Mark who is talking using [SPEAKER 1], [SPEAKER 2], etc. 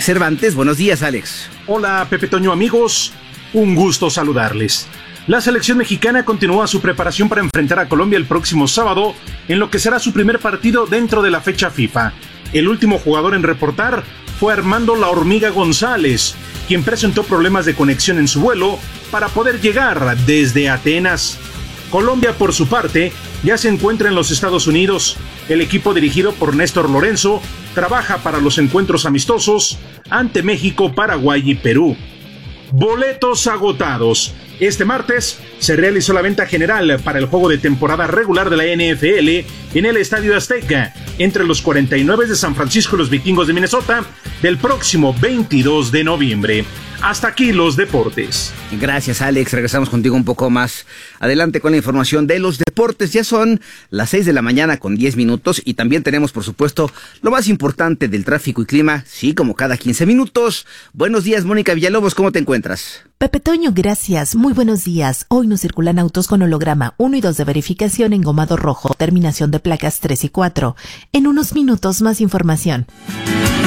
[SPEAKER 1] Alex Cervantes. Buenos días, Alex.
[SPEAKER 2] Hola, Pepe Toño, amigos. Un gusto saludarles. La selección mexicana continúa su preparación para enfrentar a Colombia el próximo sábado, en lo que será su primer partido dentro de la fecha FIFA. El último jugador en reportar fue Armando La Hormiga González, quien presentó problemas de conexión en su vuelo para poder llegar desde Atenas. Colombia, por su parte, ya se encuentra en los Estados Unidos. El equipo dirigido por Néstor Lorenzo trabaja para los encuentros amistosos ante México, Paraguay y Perú. Boletos agotados. Este martes se realizó la venta general para el juego de temporada regular de la NFL en el Estadio Azteca entre los 49 de San Francisco y los Vikingos de Minnesota del próximo 22 de noviembre. Hasta aquí los deportes.
[SPEAKER 1] Gracias, Alex. Regresamos contigo un poco más adelante con la información de los deportes. Ya son las 6 de la mañana con 10 minutos y también tenemos, por supuesto, lo más importante del tráfico y clima, sí, como cada 15 minutos. Buenos días, Mónica Villalobos, ¿cómo te encuentras?
[SPEAKER 3] Pepe Toño, gracias. Muy buenos días. Hoy no circulan autos con holograma 1 y 2 de verificación engomado rojo, terminación de placas 3 y 4. En unos minutos más información.